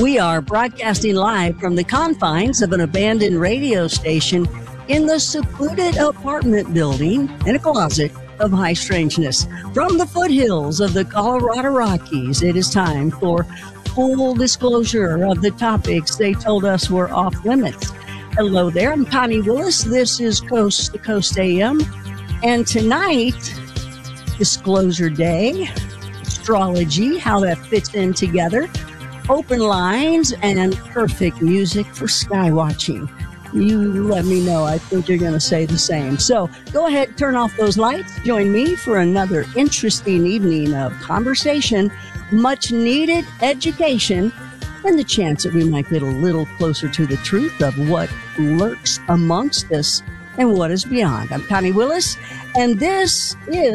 We are broadcasting live from the confines of an abandoned radio station in the secluded apartment building in a closet of high strangeness. From the foothills of the Colorado Rockies, it is time for full disclosure of the topics they told us were off limits. Hello there, I'm Connie Willis. This is Coast to Coast AM. And tonight, Disclosure Day, astrology, how that fits in together, open lines, and perfect music for sky watching. You let me know. I think you're going to say the same. So go ahead, turn off those lights. Join me for another interesting evening of conversation, much needed education, and the chance that we might get a little closer to the truth of what lurks amongst us and what is beyond. I'm Connie Willis, and this is